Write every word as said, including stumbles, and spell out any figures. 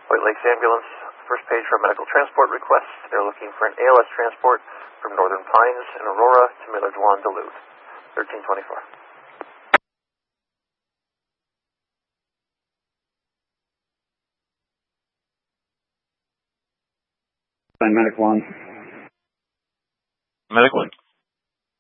White Lakes Ambulance, first page for a medical transport request. They're looking for an A L S transport from Northern Pines in Aurora to Miller Dwan Duluth, thirteen twenty-four. Medic one. Medic one.